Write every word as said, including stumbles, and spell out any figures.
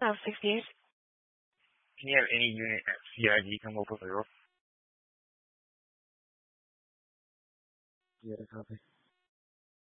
Oh, six years. Can you have any unit at C I D come open the door? Yeah, copy.